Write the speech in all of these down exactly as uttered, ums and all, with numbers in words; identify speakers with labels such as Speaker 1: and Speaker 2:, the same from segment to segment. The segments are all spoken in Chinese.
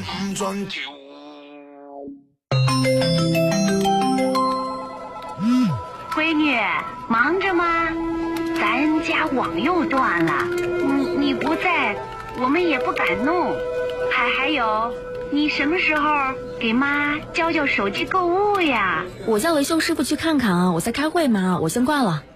Speaker 1: 转跳。
Speaker 2: 闺女，忙着吗？咱家网又断了，你你不在，我们也不敢弄。还还有，你什么时候给妈交交手机购物呀？
Speaker 3: 我叫维修师傅去看看啊，我在开会嘛，我先挂了。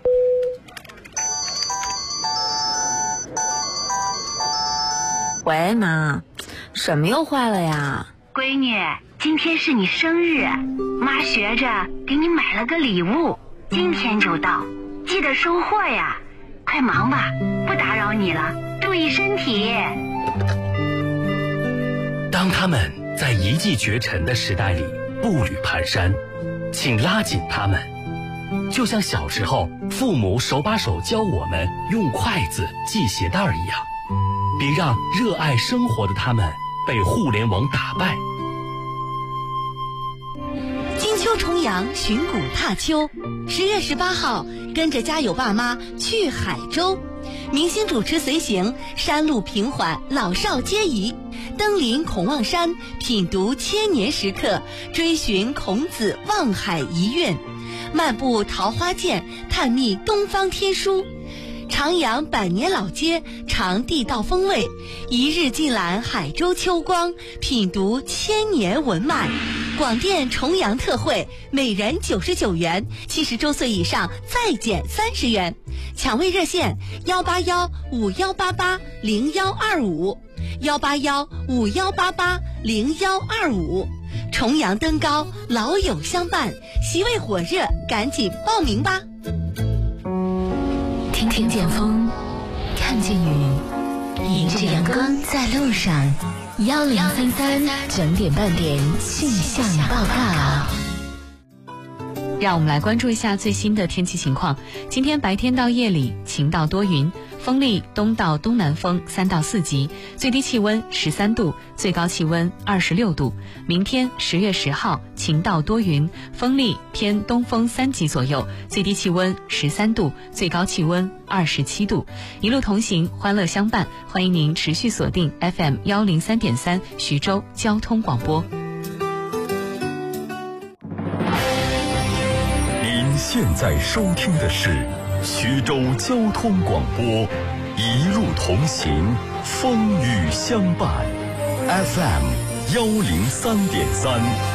Speaker 3: 喂，妈，什么又坏了呀？
Speaker 2: 闺女，今天是你生日，妈学着给你买了个礼物，今天就到，记得收货呀。快忙吧，不打扰你了，注意身体。
Speaker 4: 当他们在一骑绝尘的时代里步履蹒跚，请拉紧他们，就像小时候父母手把手教我们用筷子系鞋带一样，别让热爱生活的他们被互联网打败。
Speaker 5: 金秋重阳，寻古踏秋。十月十八号，跟着家有爸妈去海州，明星主持随行，山路平缓，老少皆宜。登临孔望山，品读千年石刻，追寻孔子望海遗韵，漫步桃花涧，探秘东方天书。徜徉百年老街，尝地道风味，一日尽览海州秋光，品读千年文脉。广电重阳特惠，每人九十九元，七十周岁以上再减三十元。抢位热线：幺八幺五幺八八零幺二五，幺八幺五幺八八零幺二五。重阳登高，老友相伴，席位火热，赶紧报名吧！
Speaker 3: 听听见风，看见雨，迎着阳光在路上。幺零三三整点半点气象报告。
Speaker 6: 让我们来关注一下最新的天气情况。今天白天到夜里晴到多云，风力东到东南风三到四级，最低气温十三度，最高气温二十六度。明天十月十号晴到多云，风力偏东风三级左右，最低气温十三度，最高气温二十七度。一路同行，欢乐相伴，欢迎您持续锁定 F M 幺零三点三徐州交通广播。
Speaker 7: 您现在收听的是徐州交通广播，一路同行，风雨相伴 ，F M 幺零三点三。